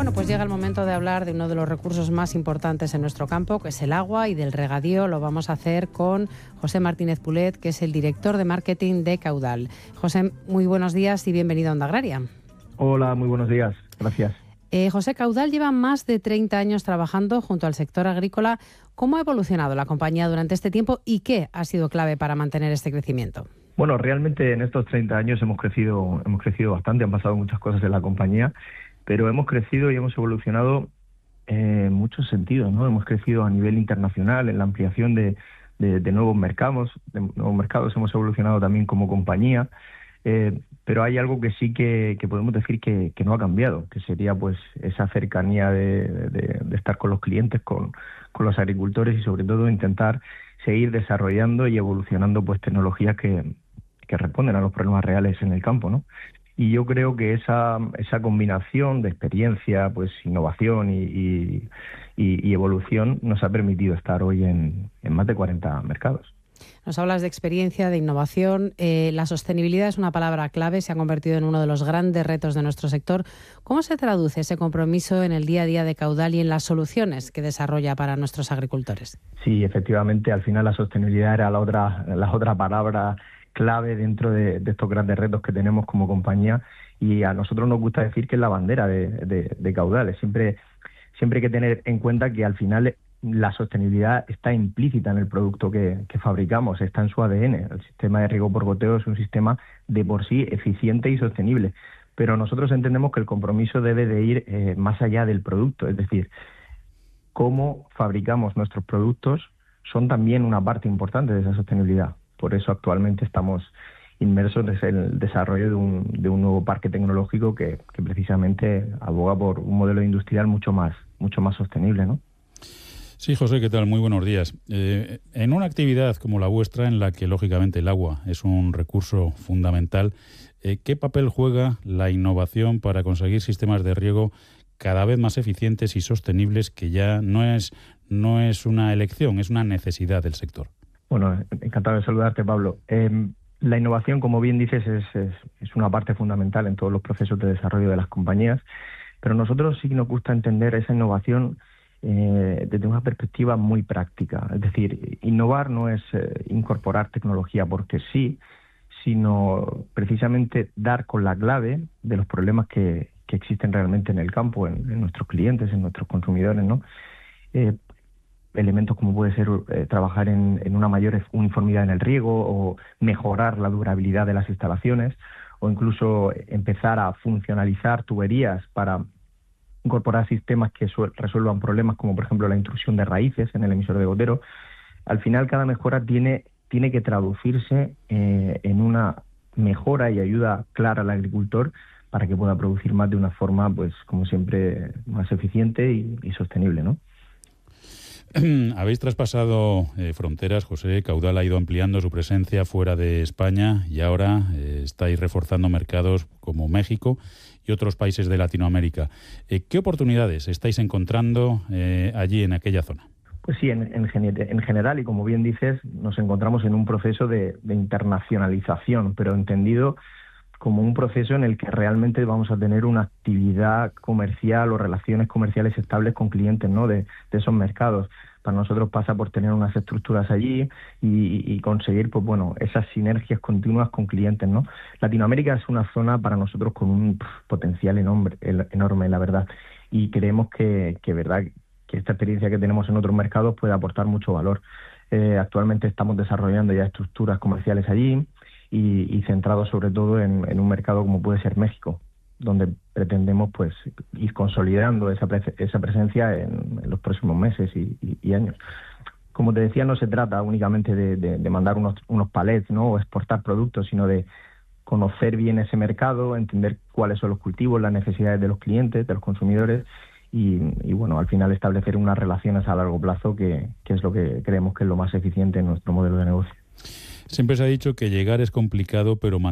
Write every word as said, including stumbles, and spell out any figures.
Bueno, pues llega el momento de hablar de uno de los recursos más importantes en nuestro campo, que es el agua, y del regadío. Lo vamos a hacer con José Martínez Pulet, que es el director de marketing de Caudal. José, muy buenos días y bienvenido a Onda Agraria. Hola, muy buenos días. Gracias. Eh, José, Caudal lleva más de treinta años trabajando junto al sector agrícola. ¿Cómo ha evolucionado la compañía durante este tiempo y qué ha sido clave para mantener este crecimiento? Bueno, realmente en estos treinta años hemos crecido, hemos crecido bastante, han pasado muchas cosas en la compañía, pero hemos crecido y hemos evolucionado eh, en muchos sentidos, ¿no? Hemos crecido a nivel internacional, en la ampliación de, de, de nuevos mercados, de nuevos mercados, hemos evolucionado también como compañía, eh, pero hay algo que sí que, que podemos decir que, que no ha cambiado, que sería pues esa cercanía de, de, de estar con los clientes, con, con los agricultores y sobre todo intentar seguir desarrollando y evolucionando pues tecnologías que, que responden a los problemas reales en el campo, ¿no? Y yo creo que esa esa combinación de experiencia, pues innovación y, y, y evolución nos ha permitido estar hoy en, en más de cuarenta mercados. Nos hablas de experiencia, de innovación. Eh, la sostenibilidad es una palabra clave, se ha convertido en uno de los grandes retos de nuestro sector. ¿Cómo se traduce ese compromiso en el día a día de Caudal y en las soluciones que desarrolla para nuestros agricultores? Sí, efectivamente, al final la sostenibilidad era la otra, la otra palabra clave dentro de, de estos grandes retos que tenemos como compañía, y a nosotros nos gusta decir que es la bandera de, de, de Caudal. Siempre, siempre hay que tener en cuenta que al final la sostenibilidad está implícita en el producto que, que fabricamos, está en su A D N. El sistema de riego por goteo es un sistema de por sí eficiente y sostenible, pero nosotros entendemos que el compromiso debe de ir eh, más allá del producto, es decir, cómo fabricamos nuestros productos son también una parte importante de esa sostenibilidad. Por eso actualmente estamos inmersos en el desarrollo de un, de un nuevo parque tecnológico que, que precisamente aboga por un modelo industrial mucho más, mucho más sostenible, ¿no? Sí, José, ¿qué tal? Muy buenos días. Eh, en una actividad como la vuestra, en la que lógicamente el agua es un recurso fundamental, eh, ¿qué papel juega la innovación para conseguir sistemas de riego cada vez más eficientes y sostenibles, que ya no es, no es una elección, es una necesidad del sector? Bueno, encantado de saludarte, Pablo. Eh, la innovación, como bien dices, es, es, es una parte fundamental en todos los procesos de desarrollo de las compañías, pero a nosotros sí nos gusta entender esa innovación eh, desde una perspectiva muy práctica. Es decir, innovar no es eh, incorporar tecnología porque sí, sino precisamente dar con la clave de los problemas que, que existen realmente en el campo, en, en nuestros clientes, en nuestros consumidores, ¿no? Eh, elementos como puede ser eh, trabajar en, en una mayor uniformidad en el riego, o mejorar la durabilidad de las instalaciones, o incluso empezar a funcionalizar tuberías para incorporar sistemas que resuelvan problemas como por ejemplo la intrusión de raíces en el emisor de gotero. Al final cada mejora tiene, tiene que traducirse eh, en una mejora y ayuda clara al agricultor para que pueda producir más de una forma, pues como siempre, más eficiente y, y sostenible, ¿no? Habéis traspasado eh, fronteras, José. Caudal ha ido ampliando su presencia fuera de España y ahora eh, estáis reforzando mercados como México y otros países de Latinoamérica. Eh, ¿Qué oportunidades estáis encontrando eh, allí en aquella zona? Pues sí, en, en, en general, y como bien dices, nos encontramos en un proceso de, de internacionalización, pero entendido como un proceso en el que realmente vamos a tener una actividad comercial o relaciones comerciales estables con clientes, ¿no?, de, de esos mercados. Para nosotros pasa por tener unas estructuras allí y, y conseguir, pues bueno, esas sinergias continuas con clientes, ¿no? Latinoamérica es una zona para nosotros con un pff, potencial enorme, enorme, la verdad, y creemos que, que verdad que esta experiencia que tenemos en otros mercados puede aportar mucho valor. Eh, actualmente estamos desarrollando ya estructuras comerciales allí, Y, y centrado sobre todo en, en un mercado como puede ser México, donde pretendemos pues ir consolidando esa, pre esa presencia en, en los próximos meses y, y, y años. Como te decía, no se trata únicamente de, de, de mandar unos, unos palets, ¿no?, o exportar productos, sino de conocer bien ese mercado, entender cuáles son los cultivos, las necesidades de los clientes, de los consumidores, y, y bueno, al final establecer unas relaciones a largo plazo que, que es lo que creemos que es lo más eficiente en nuestro modelo de negocio. Siempre se ha dicho que llegar es complicado, pero mantener